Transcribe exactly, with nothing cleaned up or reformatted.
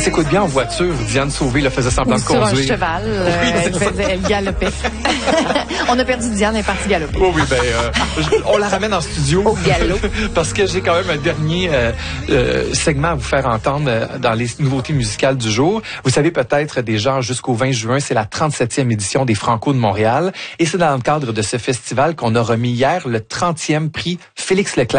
s'écoute bien en voiture. Diane Sauvé le faisait semblant Ou de sur conduire. un cheval, euh, Oui, elle, faisait, elle galopait. On a perdu Diane, elle est partie galoper. Oui, oui, ben, euh, je- on la ramène en studio. Au galop. Parce que j'ai quand même un dernier euh, euh, segment à vous faire entendre euh, dans les nouveautés musicales du jour. Vous savez peut-être déjà, jusqu'au vingt juin, c'est la trente-septième édition des Franco de Montréal. Et c'est dans le cadre de ce festival qu'on a remis hier le trentième prix Félix Leclerc.